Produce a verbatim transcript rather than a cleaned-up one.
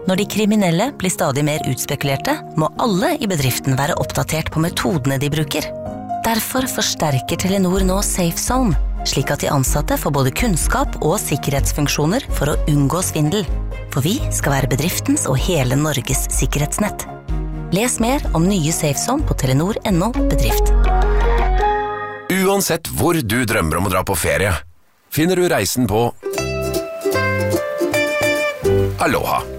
Når de kriminelle blir stadig mer utspekulerte, må alle i bedriften være oppdatert på metodene de bruker. Derfor forsterker Telenor nå SafeZone, slik at de ansatte får både kunnskap og sikkerhetsfunksjoner for å unngå svindel. For vi skal være bedriftens og hele Norges sikkerhetsnett. Les mer om nye SafeZone på telenor punktum no bedrift. Uansett hvor du drømmer om å dra på ferie, finner du reisen på Aloha.